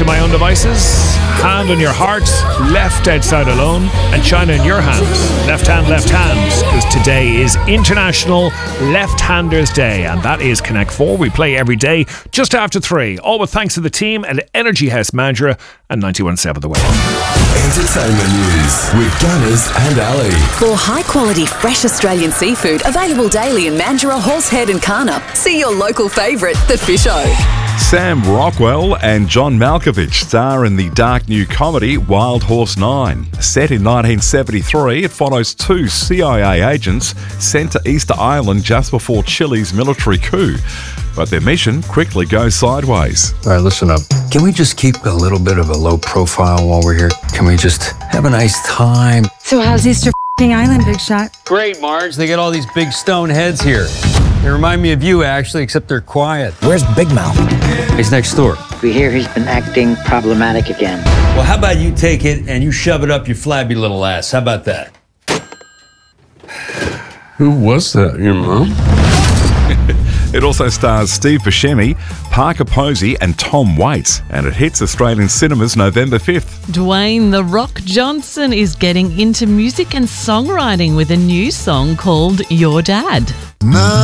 to my own devices. Hand on your heart, left outside alone, and China in your hand. Left hand, because today is International Left-Handers Day, and that is Connect 4. We play every day just after 3. All with thanks to the team at Energy House Mandurah and 91.7 The Weather. Entertainment news with Gunners and Ali. For high-quality, fresh Australian seafood available daily in Mandurah, Horsehead and Karnup, see your local favourite, The Fish O. Sam Rockwell and John Malkovich star in the dark new comedy Wild Horse 9. Set in 1973, it follows two CIA agents sent to Easter Island just before Chile's military coup. But their mission quickly goes sideways. All right, listen up. Can we just keep a little bit of a low profile while we're here? Can we just have a nice time? So how's Easter Island, Big Shot? Great, Marge. They get all these big stone heads here. They remind me of you, actually, except they're quiet. Where's Big Mouth? He's next door. We hear he's been acting problematic again. Well, how about you take it and you shove it up your flabby little ass? How about that? Who was that, your mom? It also stars Steve Buscemi, Parker Posey and Tom Waits, and it hits Australian cinemas November 5th. Dwayne "The Rock" Johnson is getting into music and songwriting with a new song called Your Dad.